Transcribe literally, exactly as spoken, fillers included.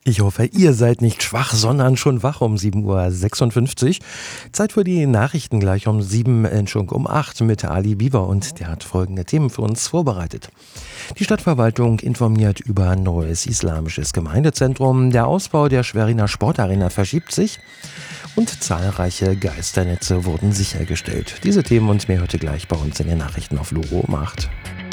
Ich hoffe, ihr seid nicht schwach, sondern schon wach um sieben Uhr sechsundfünfzig. Zeit für die Nachrichten gleich um sieben, Entschuldigung, um acht mit Ali Bieber und der hat folgende Themen für uns vorbereitet. Die Stadtverwaltung informiert über ein neues islamisches Gemeindezentrum. Der Ausbau der Schweriner Sportarena verschiebt sich und zahlreiche Geisternetze wurden sichergestellt. Diese Themen und mehr heute gleich bei uns in den Nachrichten auf Loro um acht.